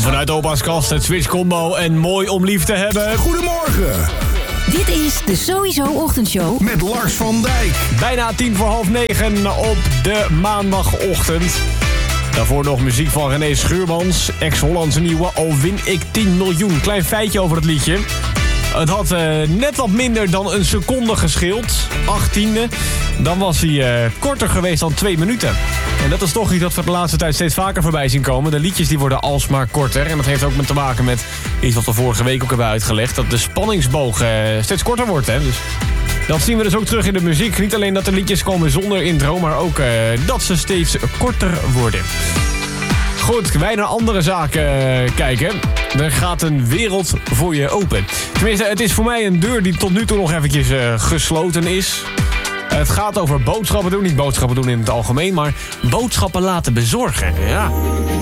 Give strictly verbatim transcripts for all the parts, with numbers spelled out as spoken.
Vanuit opa's kast, het Switch Combo en mooi om lief te hebben. Goedemorgen. Dit is de Sowieso Ochtendshow met Lars van Dijk. Bijna tien voor half negen op de maandagochtend. Daarvoor nog muziek van René Schuurmans. Ex-Hollandse nieuwe Al win ik tien miljoen. Klein feitje over het liedje. Het had uh, net wat minder dan een seconde gescheeld. achttiende. Dan was hij uh, korter geweest dan twee minuten. En dat is toch iets dat we de laatste tijd steeds vaker voorbij zien komen. De liedjes die worden alsmaar korter. En dat heeft ook met te maken met iets wat we vorige week ook hebben uitgelegd. Dat de spanningsboog uh, steeds korter wordt. Hè? Dus dat zien we dus ook terug in de muziek. Niet alleen dat de liedjes komen zonder intro, maar ook uh, dat ze steeds korter worden. Goed, wij naar andere zaken uh, kijken. Er gaat een wereld voor je open. Tenminste, het is voor mij een deur die tot nu toe nog eventjes uh, gesloten is. Het gaat over boodschappen doen. Niet boodschappen doen in het algemeen, maar boodschappen laten bezorgen. Ja.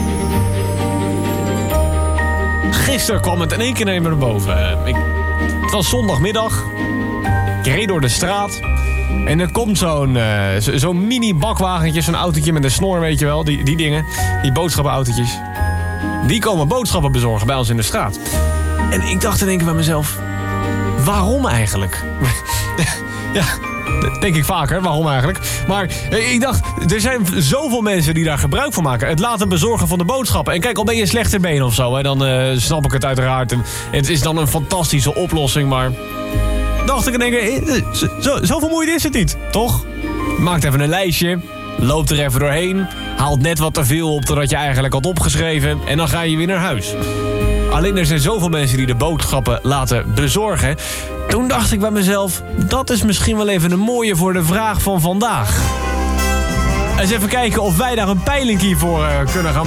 Gisteren kwam het in één keer naar me naar boven. Ik, het was zondagmiddag. Ik reed door de straat. En er komt zo'n, uh, zo, zo'n mini-bakwagentje, zo'n autootje met een snor, weet je wel. Die, die dingen, die boodschappenautootjes. Die komen boodschappen bezorgen bij ons in de straat. En ik dacht in één keer bij mezelf, waarom eigenlijk? Ja, dat denk ik vaker, waarom eigenlijk? Maar ik dacht, er zijn zoveel mensen die daar gebruik van maken. Het laten bezorgen van de boodschappen. En kijk, al ben je slechter been of zo, hè, dan uh, snap ik het uiteraard. En het is dan een fantastische oplossing, maar dacht ik in één keer, zo, zo vermoeiend is het niet, toch? Maakt even een lijstje, loopt er even doorheen, haalt net wat te veel op totdat je eigenlijk had opgeschreven en dan ga je weer naar huis. Alleen er zijn zoveel mensen die de boodschappen laten bezorgen. Toen dacht ik bij mezelf, dat is misschien wel even een mooie voor de vraag van vandaag. Eens even kijken of wij daar een peiling hiervoor uh, kunnen gaan